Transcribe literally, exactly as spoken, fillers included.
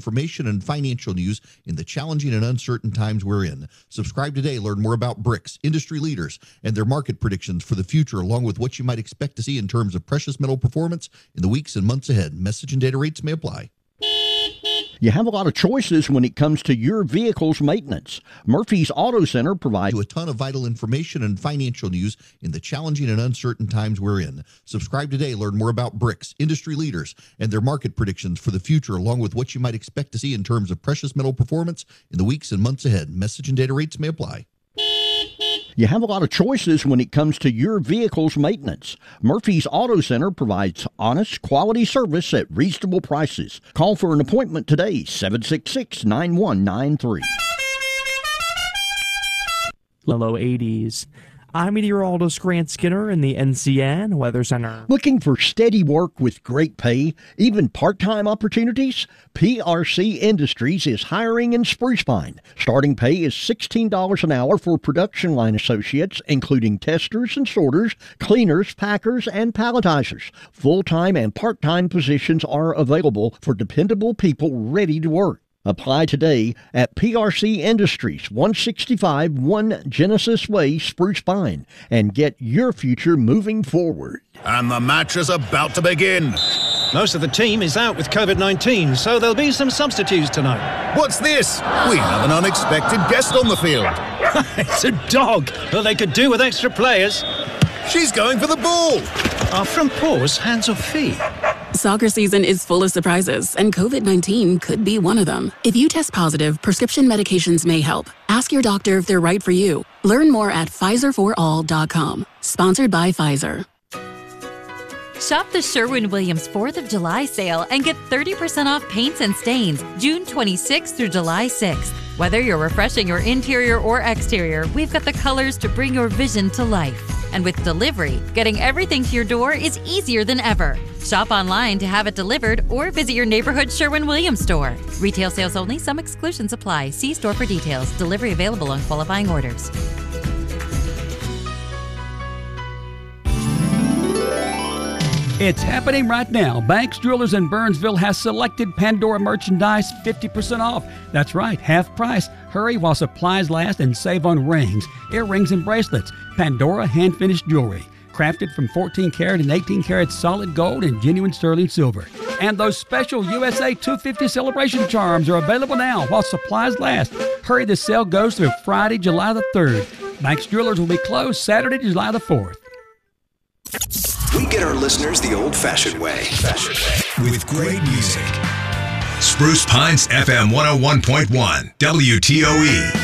information and financial news in the challenging and uncertain times we're in. Subscribe today. Learn more about bricks, industry leaders, and their market predictions for the future, along with what you might expect to see in terms of precious metal performance in the weeks and months ahead. Message and data rates may apply. You have a lot of choices when it comes to your vehicle's maintenance. Murphy's Auto Center provides a ton of vital information and financial news in the challenging and uncertain times we're in. Subscribe today. Learn more about bricks, industry leaders, and their market predictions for the future, along with what you might expect to see in terms of precious metal performance in the weeks and months ahead. Message and data rates may apply. You have a lot of choices when it comes to your vehicle's maintenance. Murphy's Auto Center provides honest, quality service at reasonable prices. Call for an appointment today, seven six six, nine one nine three. Low eighties. I'm meteorologist Grant Skinner in the N C N Weather Center. Looking for steady work with great pay, even part-time opportunities? P R C Industries is hiring in Spruce Pine. Starting pay is sixteen dollars an hour for production line associates, including testers and sorters, cleaners, packers, and palletizers. Full-time and part-time positions are available for dependable people ready to work. Apply today at P R C Industries, one sixty-five One Genesis Way, Spruce Pine, and get your future moving forward. And the match is about to begin. Most of the team is out with covid nineteen, so there'll be some substitutes tonight. What's this? We have an unexpected guest on the field. It's a dog. Well, they could do with extra players. She's going for the ball. Are front paws hands or feet? Soccer season is full of surprises, and covid nineteen could be one of them. If you test positive, prescription medications may help. Ask your doctor if they're right for you. Learn more at Pfizer for all dot com. Sponsored by Pfizer. Shop the Sherwin-Williams fourth of July sale and get thirty percent off paints and stains June twenty-sixth through July sixth. Whether you're refreshing your interior or exterior, we've got the colors to bring your vision to life. And with delivery, getting everything to your door is easier than ever. Shop online to have it delivered or visit your neighborhood Sherwin-Williams store. Retail sales only. Some exclusions apply. See store for details. Delivery available on qualifying orders. It's happening right now. Banks, Jewelers in Burnsville has selected Pandora merchandise fifty percent off. That's right, half price. Hurry while supplies last and save on rings, earrings, and bracelets. Pandora hand-finished jewelry, crafted from fourteen karat and eighteen karat solid gold and genuine sterling silver. And those special U S A two fifty celebration charms are available now while supplies last. Hurry, the sale goes through Friday, July the third. Banks Jewelers will be closed Saturday, July the fourth. We get our listeners the old-fashioned way. With great music. Spruce Pines F M one oh one point one, W T O E.